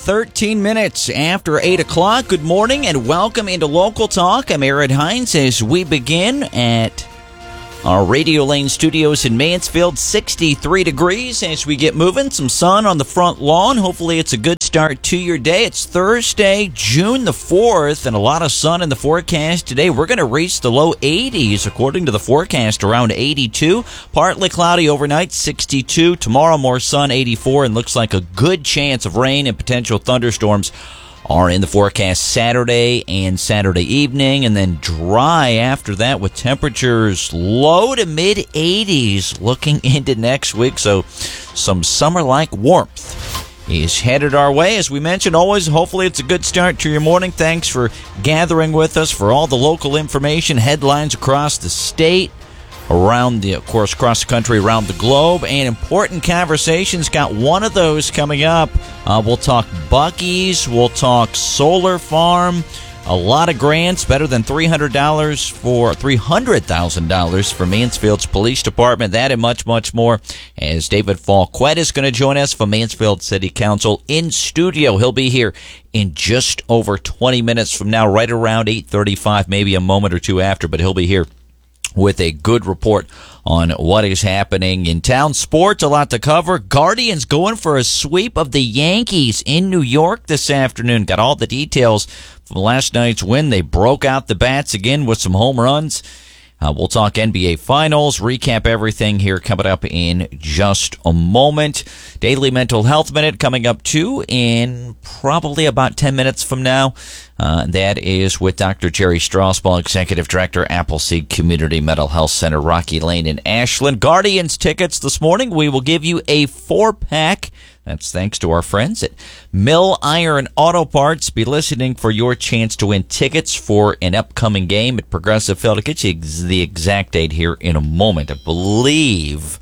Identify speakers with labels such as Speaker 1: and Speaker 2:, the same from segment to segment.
Speaker 1: 13 minutes after 8 o'clock. Good morning and welcome into Local Talk. I'm Aaron Hines as we begin at our Radio Lane studios in Mansfield. 63 degrees as we get moving. Some sun on the front lawn. Hopefully it's a good start to your day. It's Thursday, June the 4th, and a lot of sun in the forecast today. We're going to reach the low 80s according to the forecast, around 82. Partly cloudy overnight, 62. Tomorrow more sun, 84, and looks like a good chance of rain and potential thunderstorms are in the forecast Saturday and Saturday evening, and then dry after that with temperatures low to mid 80s looking into next week. So some summer-like warmth is headed our way. As we mentioned, always, hopefully it's a good start to your morning. Thanks for gathering with us for all the local information, headlines across the state, around the, of course, across the country, around the globe, and important conversations. Got one of those coming up. We'll talk Buc-ee's, we'll talk solar farm, a lot of grants, better than $300,000 for Mansfield's police department. That and much, much more as David Falquette is going to join us from Mansfield City Council in studio. He'll be here in just over 20 minutes from now, right around 8:35, maybe a moment or two after, but he'll be here with a good report on what is happening in town. Sports, a lot to cover. Guardians going for a sweep of the Yankees in New York this afternoon. Got all the details from last night's win. They broke out the bats again with some home runs. We'll talk NBA Finals, recap everything here coming up in just a moment. Daily Mental Health Minute coming up, too, in probably about 10 minutes from now. That is with Dr. Jerry Strasbaugh, Executive Director, Appleseed Community Mental Health Center, Rocky Lane in Ashland. Guardians tickets this morning. We will give you a 4-pack. That's thanks to our friends at Mill Iron Auto Parts. Be listening for your chance to win tickets for an upcoming game at Progressive Field. I'll get you the exact date here in a moment. I believe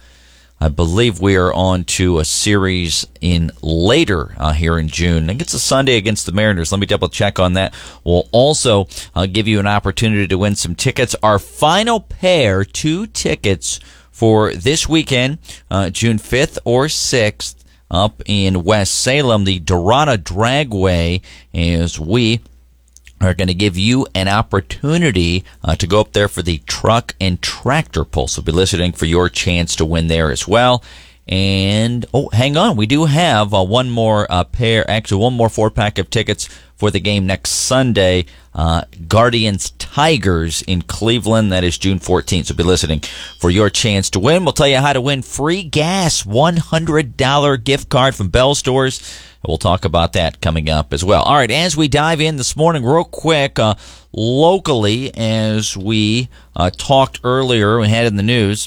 Speaker 1: we are on to a series in later here in June. I think it's a Sunday against the Mariners. Let me double check on that. We'll also give you an opportunity to win some tickets. Our final pair, 2 tickets for this weekend, June 5th or 6th, up in West Salem, the Dorada Dragway, as we are going to give you an opportunity to go up there for the truck and tractor pull. So be listening for your chance to win there as well. And, hang on, we do have one more 4-pack of tickets for the game next Sunday, Guardians-Tigers in Cleveland. That is June 14th, so be listening for your chance to win. We'll tell you how to win free gas, $100 gift card from Bell Stores. We'll talk about that coming up as well. All right, as we dive in this morning, real quick, locally, as we talked earlier, we had in the news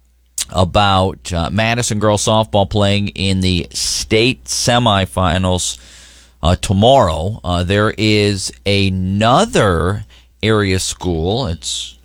Speaker 1: about Madison girls softball playing in the state semifinals tomorrow. There is another area school. It's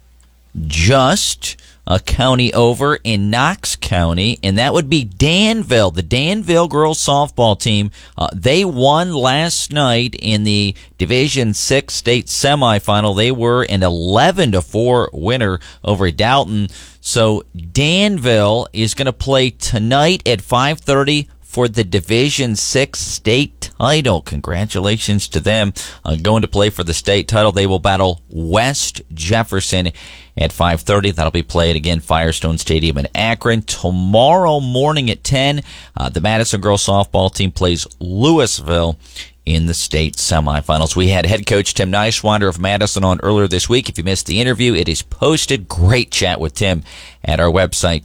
Speaker 1: just a county over in Knox County, and that would be Danville. The Danville girls softball team, they won last night in the Division 6 state semifinal. They were an 11-4 winner over Dalton. So Danville is going to play tonight at 5:30 for the Division 6 state title. Congratulations to them going to play for the state title. They will battle West Jefferson at 5:30. That'll be played again, Firestone Stadium in Akron. Tomorrow morning at 10, the Madison girls softball team plays Louisville in the state semifinals. We had head coach Tim Neiswander of Madison on earlier this week. If you missed the interview, it is posted. Great chat with Tim at our website,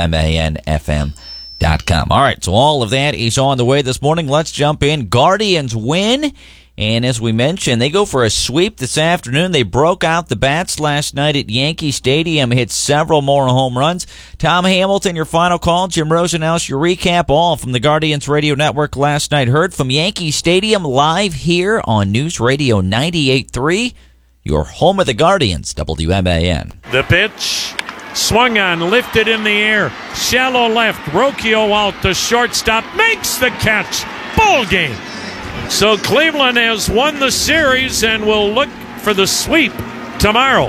Speaker 1: WMANFM.com. All right, so all of that is on the way this morning. Let's jump in. Guardians win, and as we mentioned, they go for a sweep this afternoon. They broke out the bats last night at Yankee Stadium, hit several more home runs. Tom Hamilton, your final call. Jim Rosenhaus, your recap, all from the Guardians Radio Network last night. Heard from Yankee Stadium live here on News Radio 98.3, your home of the Guardians, WMAN.
Speaker 2: The pitch. Swung on, lifted in the air, shallow left, Rocchio out, the shortstop makes the catch. Ball game. So Cleveland has won the series and will look for the sweep tomorrow.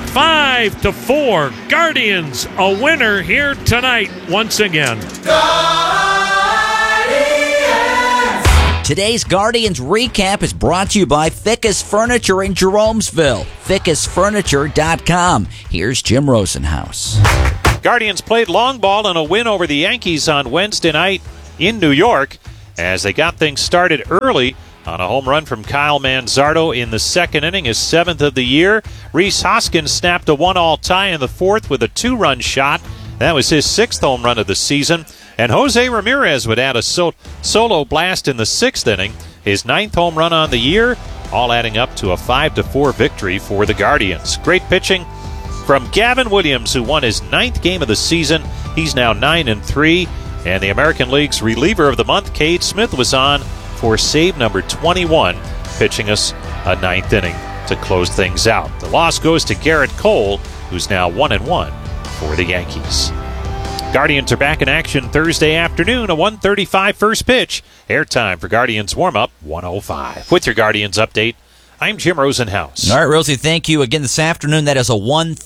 Speaker 2: 5-4, Guardians a winner here tonight once again.
Speaker 1: Today's Guardians recap is brought to you by Fickus Furniture in Jeromesville. FickusFurniture.com. Here's Jim Rosenhaus.
Speaker 3: Guardians played long ball in a win over the Yankees on Wednesday night in New York as they got things started early on a home run from Kyle Manzardo in the second inning, his 7th of the year. Rhys Hoskins snapped a 1-all tie in the 4th with a 2-run shot. That was his 6th home run of the season. And Jose Ramirez would add a solo blast in the 6th inning, his 9th home run on the year, all adding up to a 5-4 victory for the Guardians. Great pitching from Gavin Williams, who won his 9th game of the season. He's now 9-3. And the American League's reliever of the month, Cade Smith, was on for save number 21, pitching us a 9th inning to close things out. The loss goes to Garrett Cole, who's now 1-1 for the Yankees. Guardians are back in action Thursday afternoon, a 1:35 first pitch. Airtime for Guardians warm-up, 1:05. With your Guardians update, I'm Jim Rosenhaus.
Speaker 1: All right, Rosie, thank you. Again, this afternoon, that is a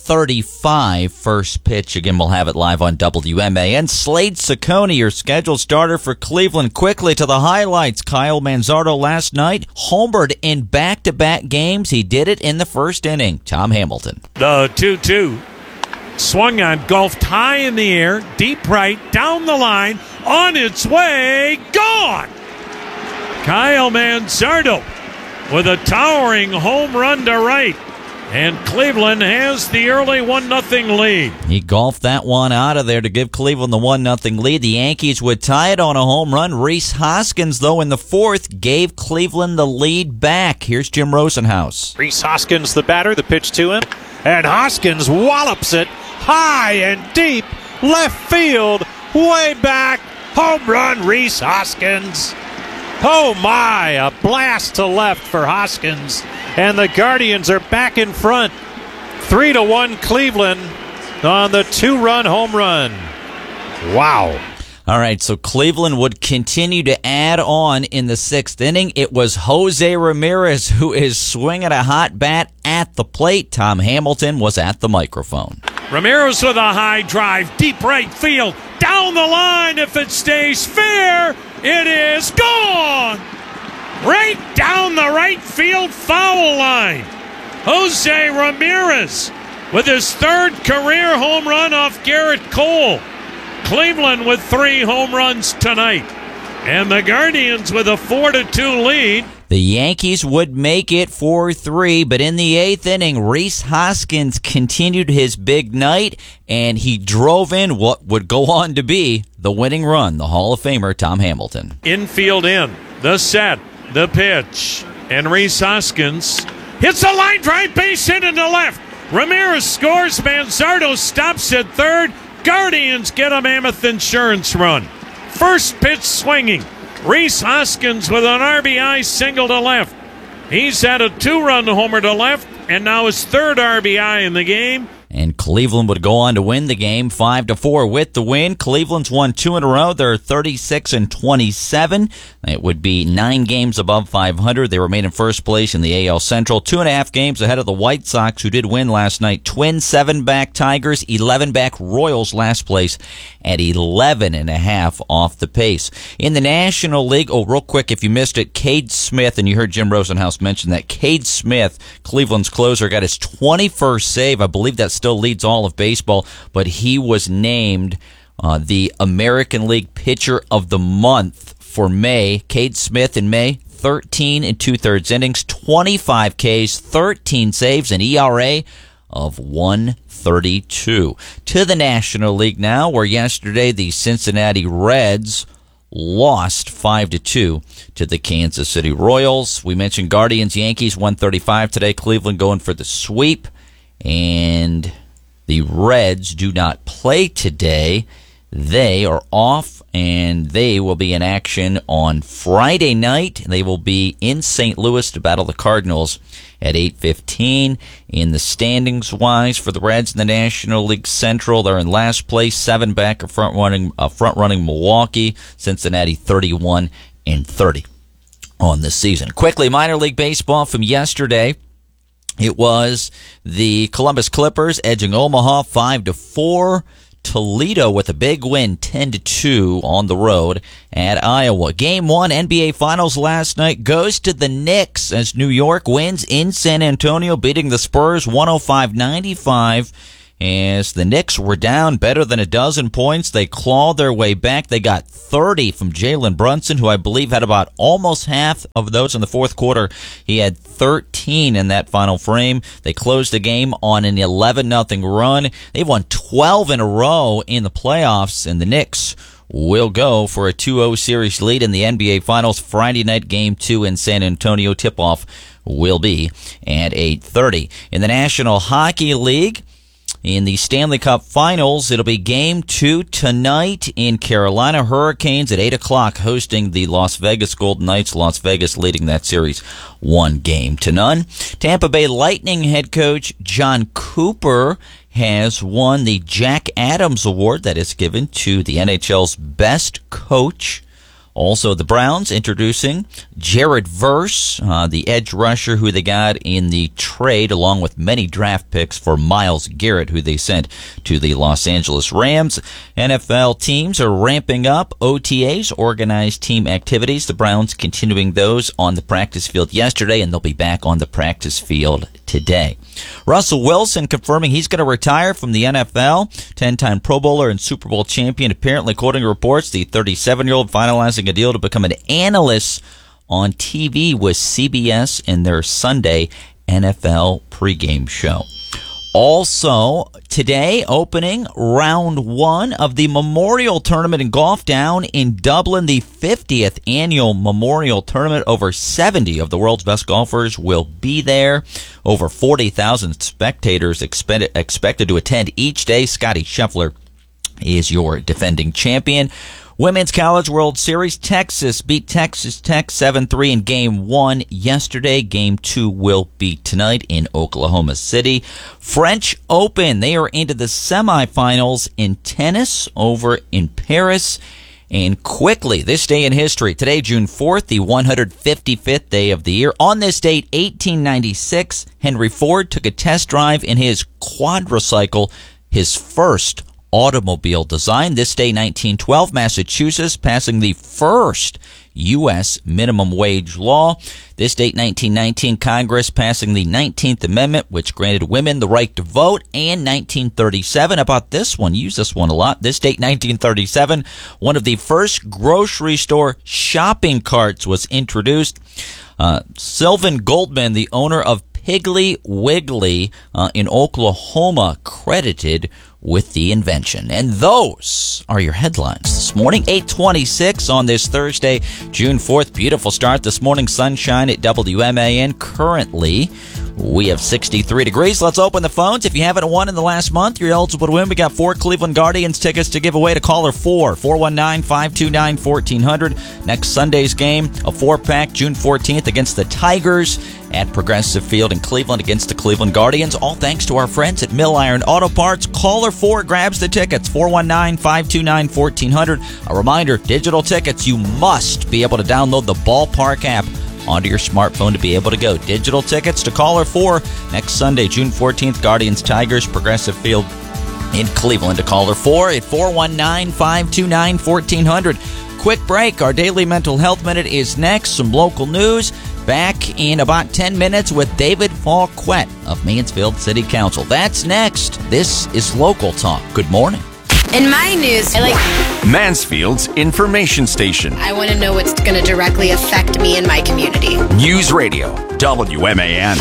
Speaker 1: 1:35 first pitch. Again, we'll have it live on WMAN. Slade Ciccone, your scheduled starter for Cleveland. Quickly to the highlights. Kyle Manzardo last night homered in back-to-back games. He did it in the first inning. Tom Hamilton.
Speaker 2: The 2-2. Swung on, golfed high in the air, deep right, down the line, on its way, gone! Kyle Manzardo with a towering home run to right. And Cleveland has the early 1-0 lead.
Speaker 1: He golfed that one out of there to give Cleveland the 1-0 lead. The Yankees would tie it on a home run. Rhys Hoskins, though, in the 4th, gave Cleveland the lead back. Here's Jim Rosenhaus.
Speaker 3: Rhys Hoskins, the batter, the pitch to him. And Hoskins wallops it high and deep, left field, way back, home run, Rhys Hoskins. Oh my, a blast to left for Hoskins, and the Guardians are back in front. 3-1 Cleveland on the 2-run home run. Wow.
Speaker 1: All right, so Cleveland would continue to add on in the 6th inning. It was Jose Ramirez who is swinging a hot bat at the plate. Tom Hamilton was at the microphone.
Speaker 2: Ramirez with a high drive, deep right field, down the line. If it stays fair, it is gone! Right down the right field foul line. Jose Ramirez with his 3rd career home run off Garrett Cole. Cleveland with 3 home runs tonight. And the Guardians with a 4-2 lead.
Speaker 1: The Yankees would make it 4-3, but in the 8th inning, Rhys Hoskins continued his big night, and he drove in what would go on to be the winning run, the Hall of Famer Tom Hamilton.
Speaker 2: Infield in, the set, the pitch, and Rhys Hoskins hits a line drive, base hit into left. Ramirez scores, Manzardo stops at 3rd. Guardians get a Mammoth Insurance run. First pitch swinging. Rhys Hoskins with an RBI single to left. He's had a 2-run homer to left, and now his 3rd RBI in the game.
Speaker 1: And Cleveland would go on to win the game 5-4 with the win. Cleveland's won 2 in a row. They're 36-27. It would be 9 games above 500. They remain in first place in the AL Central. 2.5 games ahead of the White Sox, who did win last night. Twins 7-back Tigers, 11-back Royals last place at 11.5 off the pace. In the National League, real quick, if you missed it, Cade Smith, and you heard Jim Rosenhaus mention that, Cade Smith, Cleveland's closer, got his 21st save. I believe that still leads all of baseball, but he was named the American League Pitcher of the Month for May. Cade Smith in May, 13 2/3 innings, 25 Ks, 13 saves, an ERA of 1.32. To the National League now, where yesterday the Cincinnati Reds lost 5-2 to the Kansas City Royals. We mentioned Guardians, Yankees, 135 today. Cleveland going for the sweep. And the Reds do not play today. They are off, and they will be in action on Friday night. They will be in St. Louis to battle the Cardinals at 8:15. In the standings-wise for the Reds in the National League Central, they're in last place, 7-back, front-running Milwaukee. Cincinnati 31-30 on this season. Quickly, minor league baseball from yesterday. It was the Columbus Clippers edging Omaha 5-4 Toledo with a big win, 10-2 on the road at Iowa. Game 1 NBA Finals last night goes to the Knicks as New York wins in San Antonio, beating the Spurs 105-95. As the Knicks were down better than a dozen points, they clawed their way back. They got 30 from Jalen Brunson, who I believe had about almost half of those in the fourth quarter. He had 13 in that final frame. They closed the game on an 11-0 run. They've won 12 in a row in the playoffs, and the Knicks will go for a 2-0 series lead in the NBA Finals. Friday night Game 2 in San Antonio. Tip-off will be at 8:30. In the National Hockey League, in the Stanley Cup Finals, it'll be Game 2 tonight in Carolina. Hurricanes at 8 o'clock hosting the Las Vegas Golden Knights. Las Vegas leading that series 1-0. Tampa Bay Lightning head coach John Cooper has won the Jack Adams Award that is given to the NHL's best coach. Also, the Browns introducing Jared Verse, the edge rusher who they got in the trade, along with many draft picks for Myles Garrett, who they sent to the Los Angeles Rams. NFL teams are ramping up OTAs, organized team activities. The Browns continuing those on the practice field yesterday, and they'll be back on the practice field today. Russell Wilson confirming he's going to retire from the NFL. 10-time Pro Bowler and Super Bowl champion. Apparently, according to reports, the 37-year-old finalizing a deal to become an analyst on TV with CBS in their Sunday NFL pregame show. Also, today, opening round 1 of the Memorial Tournament in golf down in Dublin, the 50th annual Memorial Tournament. Over 70 of the world's best golfers will be there. Over 40,000 spectators expected to attend each day. Scottie Scheffler is your defending champion. Women's College World Series, Texas beat Texas Tech 7-3 in Game 1 yesterday. Game 2 will be tonight in Oklahoma City. French Open, they are into the semifinals in tennis over in Paris. And quickly, this day in history, today, June 4th, the 155th day of the year. On this date, 1896, Henry Ford took a test drive in his quadricycle, his first automobile design. This day, 1912, Massachusetts passing the first U.S. minimum wage law. This date, 1919, Congress passing the 19th Amendment, which granted women the right to vote. And 1937, about this one, use this one a lot. This date, 1937, one of the first grocery store shopping carts was introduced. Sylvan Goldman, the owner of Piggly Wiggly in Oklahoma, credited with the invention. And those are your headlines this morning. 8:26 on this Thursday, June 4th. Beautiful start this morning. Sunshine at WMAN. Currently, we have 63 degrees. Let's open the phones. If you haven't won in the last month, you're eligible to win. We got 4 Cleveland Guardians tickets to give away to caller 419-529-1400. Next Sunday's game, a 4-pack, June 14th against the Tigers at Progressive Field in Cleveland against the Cleveland Guardians. All thanks to our friends at Mill Iron Auto Parts. Caller 4 grabs the tickets, 419-529-1400. A reminder, digital tickets, you must be able to download the Ballpark app onto your smartphone to be able to go. Digital tickets to caller 4 next Sunday, June 14th, Guardians Tigers, Progressive Field in Cleveland. To caller 4 at 419-529-1400. Quick break. Our daily mental health minute is next. Some local news. Back in about 10 minutes with David Falquette of Mansfield City Council. That's next. This is Local Talk. Good morning.
Speaker 4: In my news, I like
Speaker 5: Mansfield's information station.
Speaker 4: I want to know what's going to directly affect me and my community.
Speaker 5: News Radio, WMAN.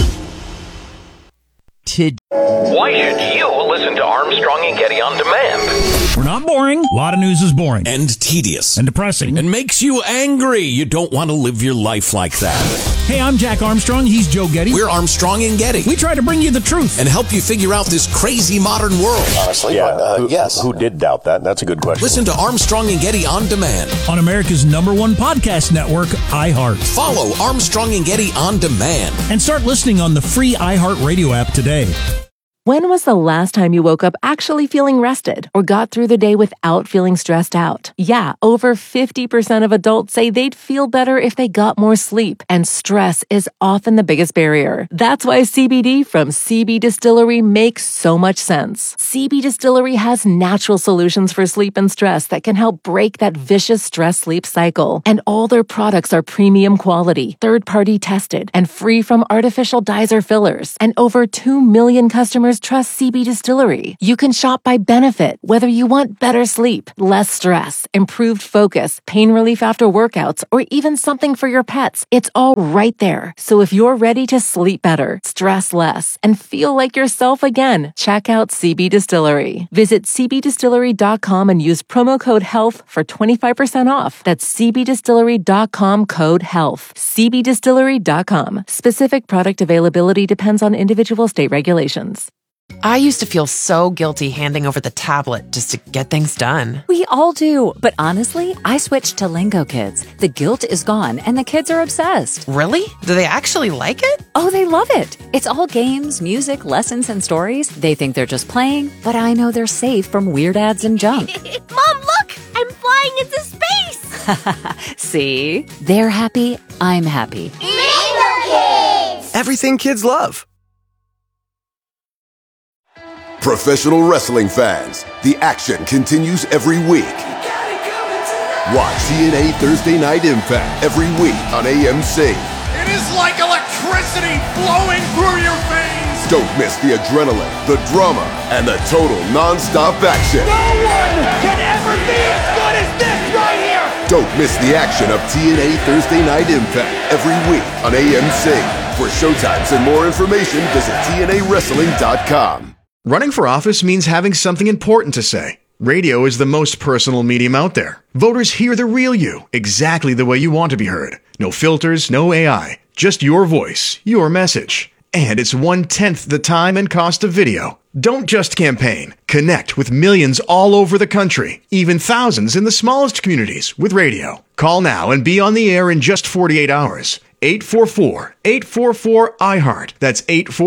Speaker 6: Why should you listen to Armstrong and Getty on demand?
Speaker 7: We're not boring. A lot of news is boring.
Speaker 8: And tedious.
Speaker 7: And depressing.
Speaker 8: And makes you angry. You don't want to live your life like that.
Speaker 7: Hey, I'm Jack Armstrong. He's Joe Getty.
Speaker 8: We're Armstrong and Getty.
Speaker 7: We try to bring you the truth.
Speaker 8: And help you figure out this crazy modern world.
Speaker 9: Honestly, yes. Who did doubt that? That's a good question.
Speaker 8: Listen to Armstrong and Getty on demand.
Speaker 7: On America's #1 podcast network, iHeart.
Speaker 8: Follow Armstrong and Getty on demand.
Speaker 7: And start listening on the free iHeart Radio app today.
Speaker 10: When was the last time you woke up actually feeling rested or got through the day without feeling stressed out? Yeah, over 50% of adults say they'd feel better if they got more sleep, and stress is often the biggest barrier. That's why CBD from CB Distillery makes so much sense. CB Distillery has natural solutions for sleep and stress that can help break that vicious stress-sleep cycle. And all their products are premium quality, third-party tested, and free from artificial dyes or fillers. And over 2 million customers trust CB Distillery. You can shop by benefit, whether you want better sleep, less stress, improved focus, pain relief after workouts, or even something for your pets. It's all right there. So if you're ready to sleep better, stress less, and feel like yourself again, check out CB Distillery. Visit cbdistillery.com and use promo code HEALTH for 25% off. That's cbdistillery.com, code HEALTH. cbdistillery.com. Specific product availability depends on individual state regulations.
Speaker 11: I used to feel so guilty handing over the tablet just to get things done.
Speaker 12: We all do. But honestly, I switched to Lingo Kids. The guilt is gone and the kids are obsessed.
Speaker 11: Really? Do they actually like it?
Speaker 12: Oh, they love it. It's all games, music, lessons, and stories. They think they're just playing, but I know they're safe from weird ads and junk.
Speaker 13: Mom, look! I'm flying into space!
Speaker 12: See? They're happy. I'm happy.
Speaker 13: Lingo Kids!
Speaker 14: Everything kids love.
Speaker 15: Professional wrestling fans, the action continues every week. Watch TNA Thursday Night Impact every week on AMC.
Speaker 16: It is like electricity flowing through your veins.
Speaker 15: Don't miss the adrenaline, the drama, and the total non-stop action.
Speaker 16: No one can ever be as good as this right here.
Speaker 15: Don't miss the action of TNA Thursday Night Impact every week on AMC. For showtimes and more information, visit TNAWrestling.com.
Speaker 17: Running for office means having something important to say. Radio is the most personal medium out there. Voters hear the real you, exactly the way you want to be heard. No filters, no AI, just your voice, your message. And it's 1/10 the time and cost of video. Don't just campaign. Connect with millions all over the country, even thousands in the smallest communities with radio. Call now and be on the air in just 48 hours. 844-844-iHeart. That's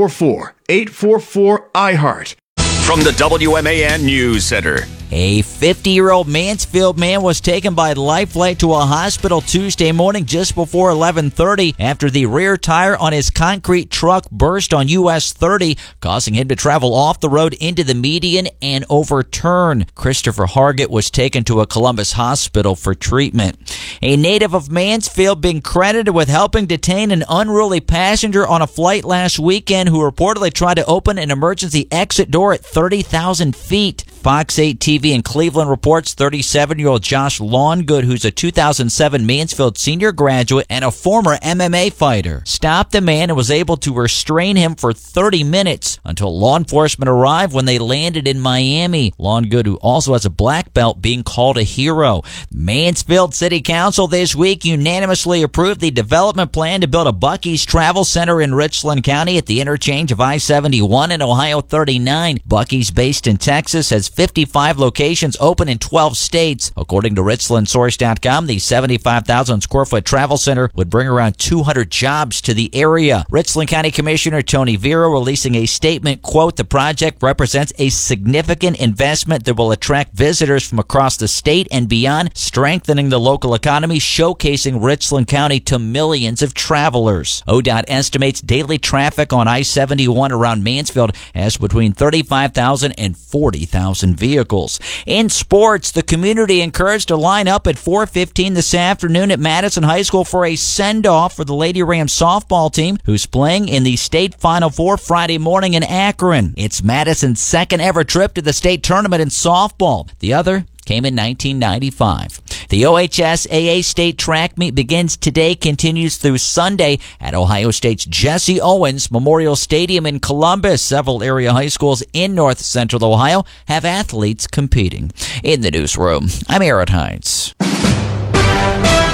Speaker 17: 844-844-iHeart.
Speaker 5: From the WMAN News Center.
Speaker 1: A 50-year-old Mansfield man was taken by life flight to a hospital Tuesday morning just before 11:30 after the rear tire on his concrete truck burst on US 30, causing him to travel off the road into the median and overturn. Christopher Hargett was taken to a Columbus hospital for treatment. A native of Mansfield being credited with helping detain an unruly passenger on a flight last weekend who reportedly tried to open an emergency exit door at 30,000 feet. Fox 8 TV in Cleveland reports 37-year-old Josh Lawngood, who's a 2007 Mansfield senior graduate and a former MMA fighter, stopped the man and was able to restrain him for 30 minutes until law enforcement arrived when they landed in Miami. Lawngood, who also has a black belt, being called a hero. Mansfield City Council this week unanimously approved the development plan to build a Buc-ee's Travel Center in Richland County at the interchange of I-71 and Ohio 39. Buc-ee's, based in Texas, has 55 locations open in 12 states. According to RichlandSource.com, the 75,000 square foot travel center would bring around 200 jobs to the area. Richland County Commissioner Tony Vero releasing a statement, quote, "The project represents a significant investment that will attract visitors from across the state and beyond, strengthening the local economy, showcasing Richland County to millions of travelers." ODOT estimates daily traffic on I-71 around Mansfield as between 35,000 and 40,000 vehicles. In sports, the community encouraged to line up at 4:15 this afternoon at Madison High School for a send-off for the Lady Rams softball team, who's playing in the state Final Four Friday morning in Akron. It's Madison's second ever trip to the state tournament in softball. The other came in 1995. The OHSAA state track meet begins today, continues through Sunday at Ohio State's Jesse Owens Memorial Stadium in Columbus. Several area high schools in north central Ohio have athletes competing. In the newsroom, I'm Aaron Hines.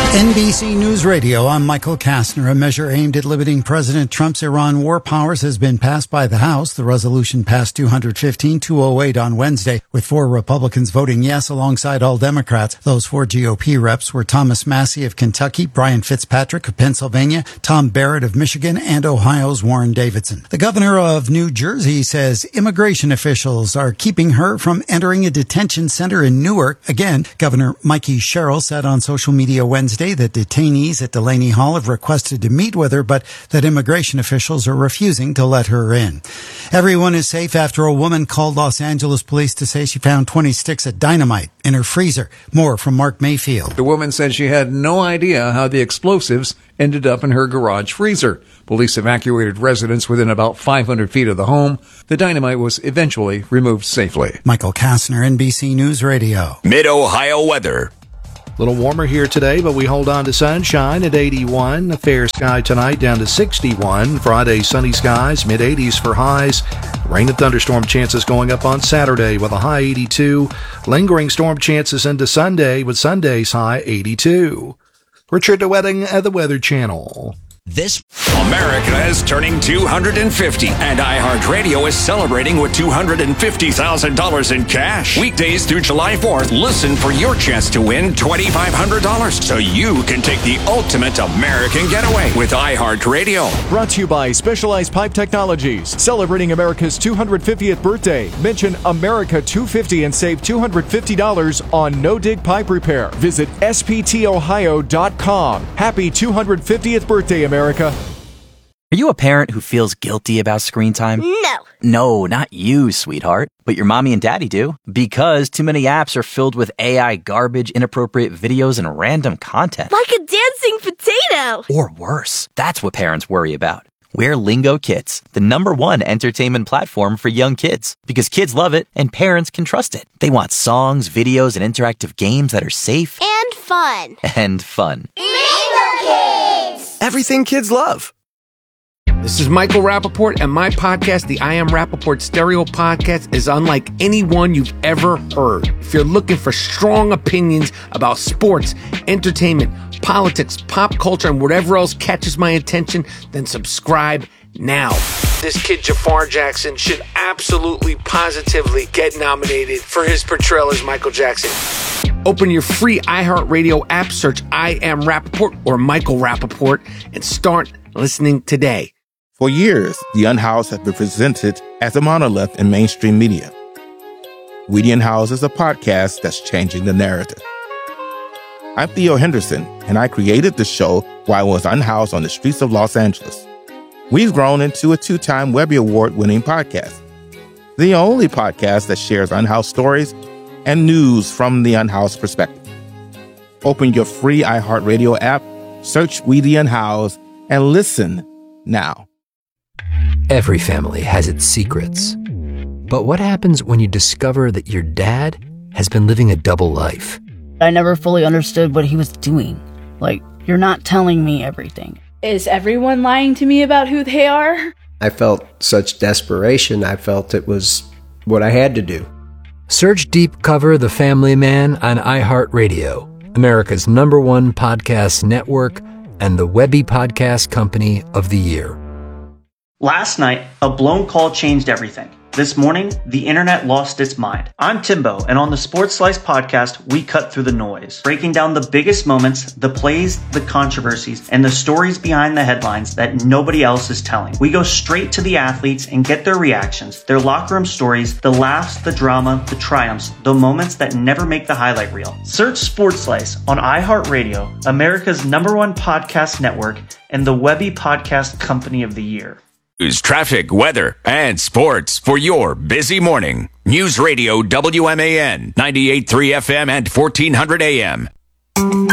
Speaker 14: NBC News Radio, I'm Michael Kastner. A measure aimed at limiting President Trump's Iran war powers has been passed by the House. The resolution passed 215-208 on Wednesday, with 4 Republicans voting yes alongside all Democrats. Those 4 GOP reps were Thomas Massie of Kentucky, Brian Fitzpatrick of Pennsylvania, Tom Barrett of Michigan, and Ohio's Warren Davidson. The governor of New Jersey says immigration officials are keeping her from entering a detention center in Newark. Again, Governor Mikey Sherrill said on social media Wednesday that detainees at Delaney Hall have requested to meet with her, but that immigration officials are refusing to let her in. Everyone is safe after a woman called Los Angeles police to say she found 20 sticks of dynamite in her freezer. More from Mark Mayfield.
Speaker 18: The woman said she had no idea how the explosives ended up in her garage freezer. Police evacuated residents within about 500 feet of the home. The dynamite was eventually removed safely.
Speaker 14: Michael Kastner, NBC News Radio.
Speaker 5: Mid-Ohio weather.
Speaker 19: A little warmer here today, but we hold on to sunshine at 81. A fair sky tonight down to 61. Friday, sunny skies, mid-80s for highs. Rain and thunderstorm chances going up on Saturday with a high 82. Lingering storm chances into Sunday with Sunday's high 82. Richard DeWetting at the Weather Channel.
Speaker 5: This America is turning 250, and iHeartRadio is celebrating with $250,000 in cash. Weekdays through July 4th, listen for your chance to win $2,500 so you can take the ultimate American getaway with iHeartRadio.
Speaker 20: Brought to you by Specialized Pipe Technologies, celebrating America's 250th birthday. Mention America 250 and save $250 on no-dig pipe repair. Visit sptohio.com. Happy 250th birthday, America.
Speaker 21: Are you a parent who feels guilty about screen time?
Speaker 13: No.
Speaker 21: No, not you, sweetheart. But your mommy and daddy do. Because too many apps are filled with AI garbage, inappropriate videos, and random content.
Speaker 13: Like a dancing potato.
Speaker 21: Or worse. That's what parents worry about. We're Lingo Kids, the #1 entertainment platform for young kids. Because kids love it and parents can trust it. They want songs, videos, and interactive games that are safe.
Speaker 13: And fun.
Speaker 21: And fun.
Speaker 13: Lingo Kids!
Speaker 22: Everything kids love. This is Michael Rappaport, and my podcast, the I Am Rappaport Stereo Podcast, is unlike any one you've ever heard. If you're looking for strong opinions about sports, entertainment, politics, pop culture, and whatever else catches my attention, then subscribe now. This kid, Jafar Jackson, should absolutely, positively get nominated for his portrayal as Michael Jackson. Open your free iHeartRadio app, search I Am Rappaport or Michael Rappaport, and start listening today.
Speaker 23: For years, The Unhoused has been presented as a monolith in mainstream media. We The Unhoused is a podcast that's changing the narrative. I'm Theo Henderson, and I created the show while I was unhoused on the streets of Los Angeles. We've grown into a 2-time Webby Award-winning podcast, the only podcast that shares unhoused stories and news from the unhoused perspective. Open your free iHeartRadio app, search We The Unhoused, and listen now.
Speaker 24: Every family has its secrets. But what happens when you discover that your dad has been living a double life?
Speaker 25: I never fully understood what he was doing. Like, you're not telling me everything.
Speaker 26: Is everyone lying to me about who they are?
Speaker 27: I felt such desperation. I felt it was what I had to do.
Speaker 24: Search Deep Cover The Family Man on iHeartRadio, America's #1 podcast network and the Webby Podcast Company of the Year.
Speaker 28: Last night, a blown call changed everything. This morning, the internet lost its mind. I'm Timbo, and on the Sports Slice podcast, we cut through the noise, breaking down the biggest moments, the plays, the controversies, and the stories behind the headlines that nobody else is telling. We go straight to the athletes and get their reactions, their locker room stories, the laughs, the drama, the triumphs, the moments that never make the highlight reel. Search Sports Slice on iHeartRadio, America's #1 podcast network, and the Webby Podcast Company of the Year.
Speaker 5: News, traffic, weather, and sports for your busy morning. News Radio WMAN, 98.3 FM and 1400 AM.